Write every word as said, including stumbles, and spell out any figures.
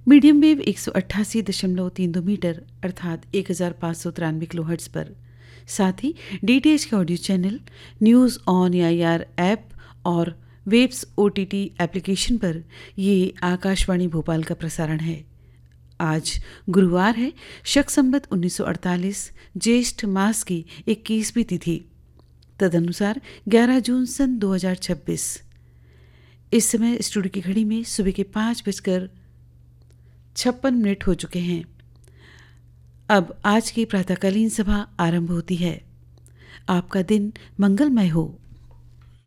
Medium wave एक सौ अट्ठासी दशमलव तीन दो मीटर अर्थात एक हज़ार पाँच सौ तिरानवे किलो हर्ट्ज पर, साथ ही डीटीएच के audio channel news on A I R app और वेब्स ओटीटी एप्लीकेशन पर ये आकाशवाणी भोपाल का प्रसारण है। आज गुरुवार है, शक संवत उन्नीस सौ अड़तालीस ज्येष्ठ मास की इक्कीसवीं तिथि, तदनुसार ग्यारह जून सन दो हज़ार छब्बीस। इस समय स्टूडियो की घड़ी में सुबह के पाँच बजकर छप्पन मिनट हो चुके हैं। अब आज की प्रातःकालीन सभा आरंभ होती है। आपका दिन मंगलमय हो।